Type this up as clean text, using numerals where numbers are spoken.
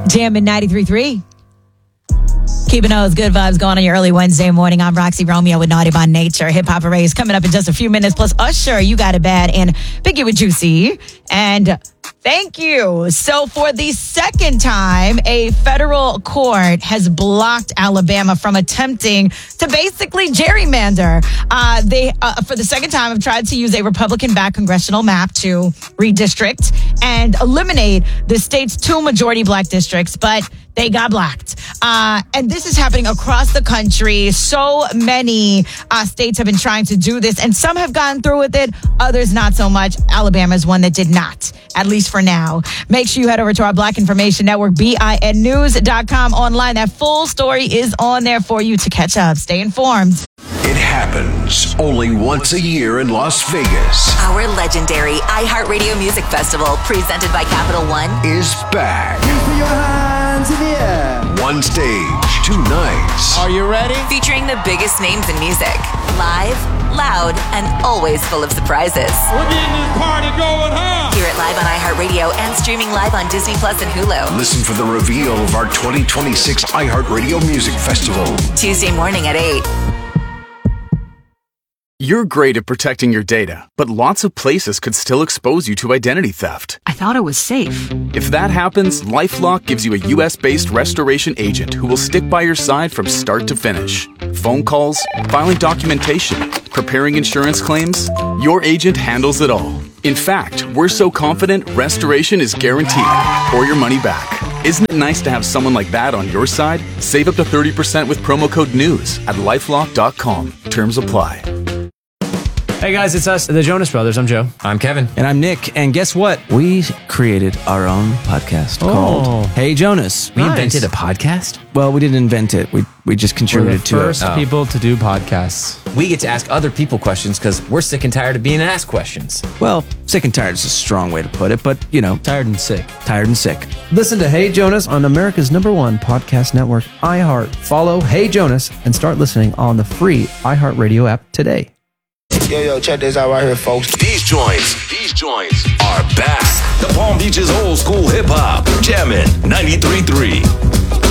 Jamming 93.3. Keeping those good vibes going on your early Wednesday morning. I'm Roxy Romeo with Naughty by Nature. Hip Hop Array is coming up in just a few minutes. Plus Usher, You Got It Bad, and Biggie with Juicy. And thank you. So for the second time, a federal court has blocked Alabama from attempting to basically gerrymander. They, for the second time, have tried to use a Republican-backed congressional map to redistrict and eliminate the state's 2 majority black districts, but they got blocked. And this is happening across the country. So many states have been trying to do this, and some have gotten through with it, others not so much. Alabama is one that did not, at least for now. Make sure you head over to our Black Information Network, BINnews.com online. That full story is on there for you to catch up. Stay informed. It happens only once a year in Las Vegas. Our legendary iHeartRadio Music Festival, presented by Capital One, is back. Put your hands in the air. One stage, 2 nights. Are you ready? featuring the biggest names in music. Live, loud, and always full of surprises. We're getting this party going, huh? Hear it live on iHeartRadio and streaming live on Disney Plus and Hulu. Listen for the reveal of our 2026 iHeartRadio Music Festival. Tuesday morning at 8. You're great at protecting your data, but lots of places could still expose you to identity theft. I thought it was safe. If that happens, LifeLock gives you a US-based restoration agent who will stick by your side from start to finish. Phone calls, filing documentation, preparing insurance claims, your agent handles it all. In fact, we're so confident restoration is guaranteed or your money back. Isn't it nice to have someone like that on your side? Save up to 30% with promo code NEWS at LifeLock.com. Terms apply. Hey guys, it's us, the Jonas Brothers. I'm Joe. I'm Kevin. And I'm Nick. And guess what? We created our own podcast called Hey Jonas. We invented a podcast? Well, we didn't invent it. We just contributed to it. We're the first people to do podcasts. We get to ask other people questions because we're sick and tired of being asked questions. Well, sick and tired is a strong way to put it, but, you know. Tired and sick. Tired and sick. Listen to Hey Jonas on America's #1 podcast network, iHeart. Follow Hey Jonas and start listening on the free iHeartRadio app today. Yo, check this out right here, folks. These joints are back. The Palm Beaches old school hip hop. Jammin' 93.3.